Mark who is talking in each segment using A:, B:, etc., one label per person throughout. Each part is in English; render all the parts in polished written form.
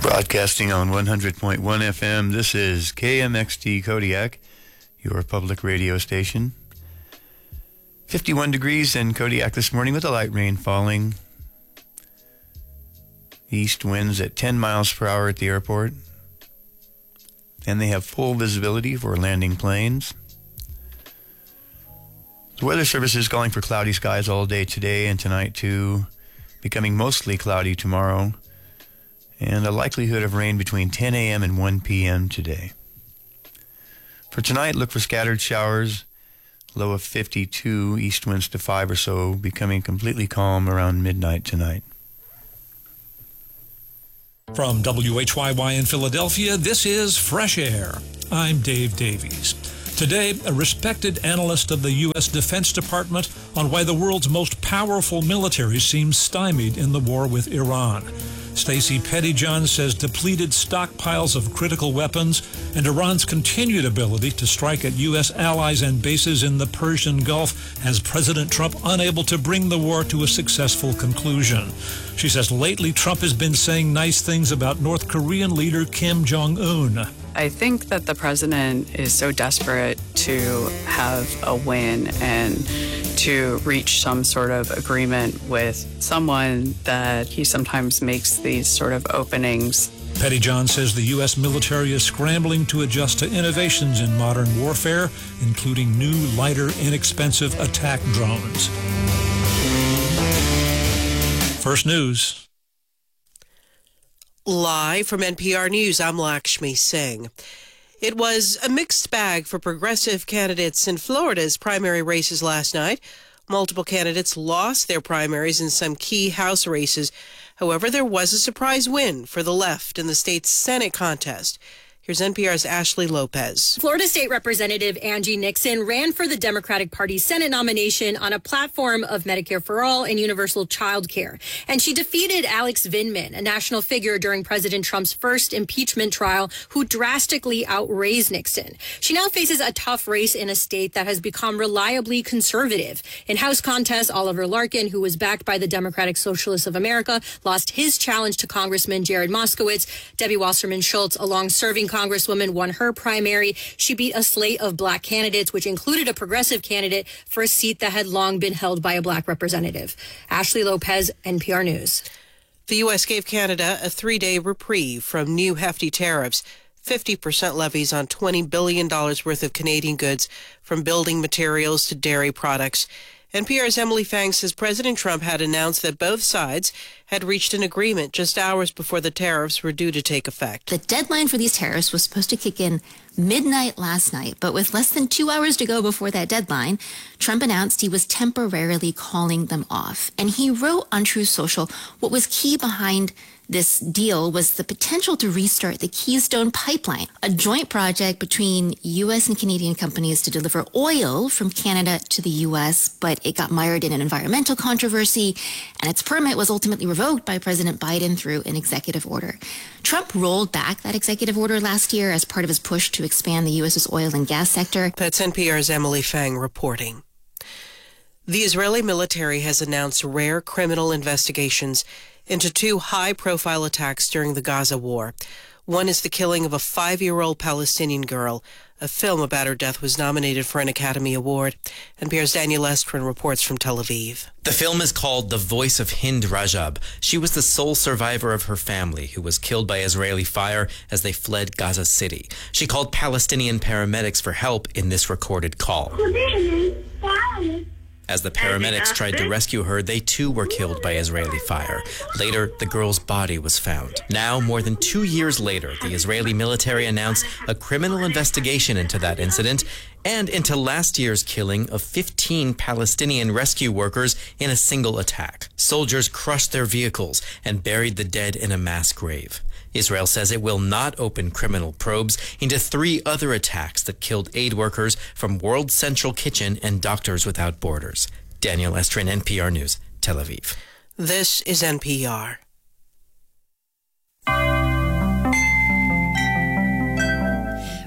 A: Broadcasting on 100.1 FM, this is KMXT Kodiak, your public radio station. 51 degrees in Kodiak this morning with a light rain falling. East winds at 10 miles per hour at the airport. And they have full visibility for landing planes. The Weather Service is calling for cloudy skies all day today and tonight too, becoming mostly cloudy tomorrow, and a likelihood of rain between 10 a.m. and 1 p.m. today. For tonight, look for scattered showers, low of 52, east winds to 5 or so, becoming completely calm around midnight tonight.
B: From WHYY in Philadelphia, this is Fresh Air. I'm Dave Davies. Today, a respected analyst of the U.S. Defense Department on why the world's most powerful military seems stymied in the war with Iran. Stacey Pettyjohn says depleted stockpiles of critical weapons and Iran's continued ability to strike at U.S. allies and bases in the Persian Gulf has President Trump unable to bring the war to a successful conclusion. She says lately Trump has been saying nice things about North Korean leader Kim Jong-un.
C: I think that the president is so desperate to have a win and to reach some sort of agreement with someone that he sometimes makes these sort of openings.
B: Pettyjohn says the U.S. military is scrambling to adjust to innovations in modern warfare, including new, lighter, inexpensive attack drones. First News.
D: Live from NPR News, I'm Lakshmi Singh. It was a mixed bag for progressive candidates in Florida's primary races last night. Multiple candidates lost their primaries in some key House races. However, there was a surprise win for the left in the state's Senate contest. Here's NPR's Ashley Lopez.
E: Florida State Representative Angie Nixon ran for the Democratic Party's Senate nomination on a platform of Medicare for All and universal child care. And she defeated Alex Vindman, a national figure during President Trump's first impeachment trial, who drastically outraised Nixon. She now faces a tough race in a state that has become reliably conservative. In House contests, Oliver Larkin, who was backed by the Democratic Socialists of America, lost his challenge to Congressman Jared Moskowitz. Debbie Wasserman Schultz, a long-serving Congresswoman, won her primary. She beat a slate of black candidates, which included a progressive candidate for a seat that had long been held by a black representative. Ashley Lopez, NPR News.
D: The U.S. gave Canada a 3-day reprieve from new hefty tariffs, 50% levies on $20 billion worth of Canadian goods, from building materials to dairy products. NPR's Emily Fang says President Trump had announced that both sides had reached an agreement just hours before the tariffs were due to take effect.
F: The deadline for these tariffs was supposed to kick in midnight last night, but with less than 2 hours to go before that deadline, Trump announced he was temporarily calling them off. And he wrote on Truth Social what was key behind this deal was the potential to restart the Keystone Pipeline, a joint project between U.S. and Canadian companies to deliver oil from Canada to the U.S., but it got mired in an environmental controversy, and its permit was ultimately revoked by President Biden through an executive order. Trump rolled back that executive order last year as part of his push to expand the U.S.'s oil and gas sector.
D: That's NPR's Emily Fang reporting. The Israeli military has announced rare criminal investigations into 2 high-profile attacks during the Gaza war. One is the killing of a 5-year-old Palestinian girl. A film about her death was nominated for an Academy Award. NPR's Daniel Estrin reports from Tel Aviv.
G: The film is called The Voice of Hind Rajab. She was the sole survivor of her family who was killed by Israeli fire as they fled Gaza City. She called Palestinian paramedics for help in this recorded call. As the paramedics tried to rescue her, they too were killed by Israeli fire. Later, the girl's body was found. Now, more than 2 years later, the Israeli military announced a criminal investigation into that incident and into last year's killing of 15 Palestinian rescue workers in a single attack. Soldiers crushed their vehicles and buried the dead in a mass grave. Israel says it will not open criminal probes into 3 other attacks that killed aid workers from World Central Kitchen and Doctors Without Borders. Daniel Estrin, NPR News, Tel Aviv.
D: This is NPR.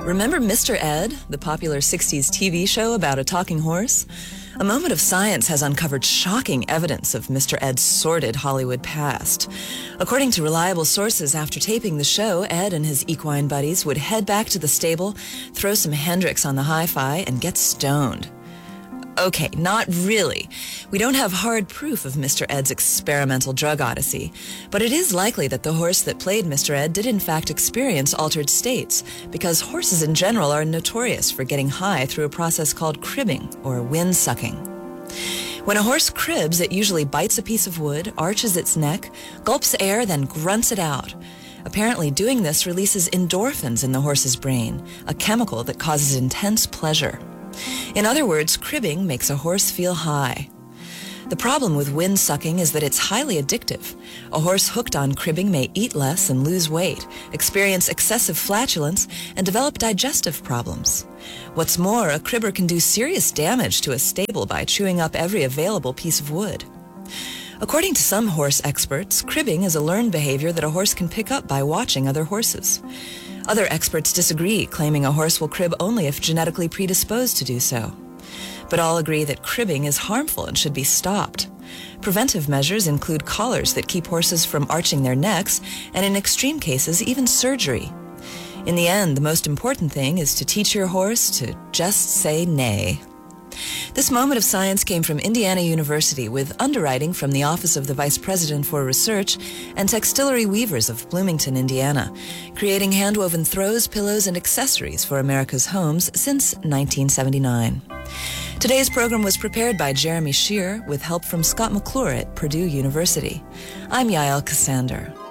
H: Remember Mr. Ed, the popular 60s TV show about a talking horse? A Moment of Science has uncovered shocking evidence of Mr. Ed's sordid Hollywood past. According to reliable sources, after taping the show, Ed and his equine buddies would head back to the stable, throw some Hendrix on the hi-fi, and get stoned. Okay, not really. We don't have hard proof of Mr. Ed's experimental drug odyssey, but it is likely that the horse that played Mr. Ed did in fact experience altered states, because horses in general are notorious for getting high through a process called cribbing, or wind sucking. When a horse cribs, it usually bites a piece of wood, arches its neck, gulps air, then grunts it out. Apparently, doing this releases endorphins in the horse's brain, a chemical that causes intense pleasure. In other words, cribbing makes a horse feel high. The problem with wind sucking is that it's highly addictive. A horse hooked on cribbing may eat less and lose weight, experience excessive flatulence, and develop digestive problems. What's more, a cribber can do serious damage to a stable by chewing up every available piece of wood. According to some horse experts, cribbing is a learned behavior that a horse can pick up by watching other horses. Other experts disagree, claiming a horse will crib only if genetically predisposed to do so. But all agree that cribbing is harmful and should be stopped. Preventive measures include collars that keep horses from arching their necks, and in extreme cases, even surgery. In the end, the most important thing is to teach your horse to just say nay. This Moment of Science came from Indiana University with underwriting from the Office of the Vice President for Research and Textillery Weavers of Bloomington, Indiana, creating hand-woven throws, pillows, and accessories for America's homes since 1979. Today's program was prepared by Jeremy Shear with help from Scott McClure at Purdue University. I'm Yael Cassander.